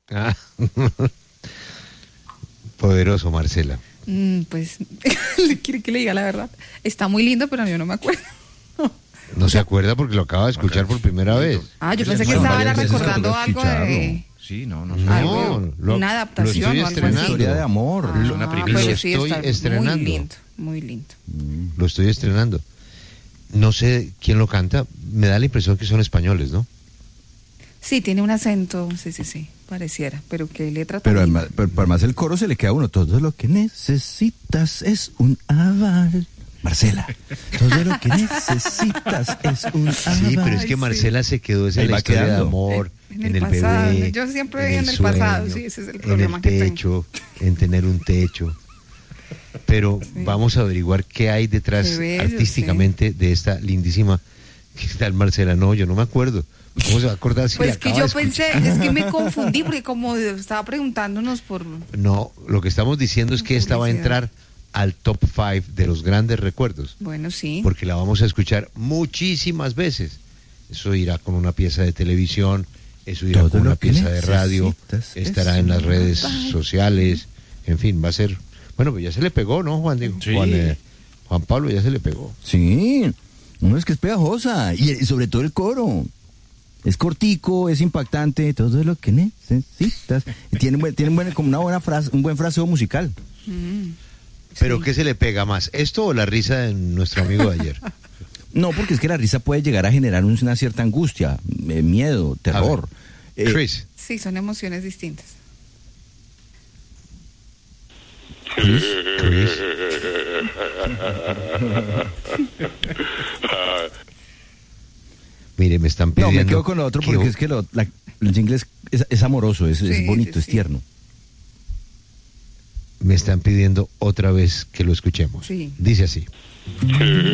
Ah. Poderoso, Marcela. Pues, quiere que le diga la verdad. Está muy lindo, pero yo no me acuerdo. No se acuerda porque lo acaba de escuchar por primera vez. Ah, yo pensé que estaba recordando algo de... Sí, no. Una adaptación lo estoy o algo así. estrenando. Historia de amor. Ah, Es una primicia. pero Lo sí estoy está estrenando. muy lindo, muy lindo. Lo estoy estrenando. No sé quién lo canta. Me da la impresión que son españoles, ¿no? Sí, tiene un acento, sí, pareciera, pero qué letra tan Pero linda. además el coro se le queda a uno. Todo lo que necesitas es un aval. Marcela, todo lo que necesitas es un aval. Sí, pero es que Marcela se quedó en Ahí la va historia quedando. de amor, En el el pasado. bebé. Yo siempre vivo en el pasado, sí, ese es el problema en que el tengo. techo, en tener un techo. Pero vamos a averiguar qué hay detrás Qué bello, artísticamente de esta lindísima. ¿Qué tal, Marcela? No, yo no me acuerdo. ¿Cómo se va a acordar si Pues le que acaba yo de escuchar? pensé, es que me confundí porque como estaba preguntándonos por... No, lo que estamos diciendo es que esta va a Publicidad. entrar al top 5 de los grandes recuerdos. Bueno, sí. Porque la vamos a escuchar muchísimas veces. Eso irá con una pieza de televisión, eso irá Todo con una lo que pieza de radio, necesitas estará es en las un redes aval. sociales, en fin, va a ser... Bueno, pues ya se le pegó, ¿no, Juan? Diego? Sí. Juan Pablo ya se le pegó. Sí, no, es que es pegajosa. Y sobre todo el coro. Es cortico, es impactante, todo lo que necesitas. Y tiene como una buena frase, un buen fraseo musical. ¿Pero Sí. qué se le pega más? ¿Esto o la risa de nuestro amigo de ayer? No, porque es que la risa puede llegar a generar una cierta angustia, miedo, terror. Chris. Sí, son emociones distintas. Chris, Mire, me están no, pidiendo... me quedo con lo otro porque es que el jingle es amoroso, es Sí, bonito, sí, es sí. tierno. Me están pidiendo otra vez que lo escuchemos. Sí. Dice así.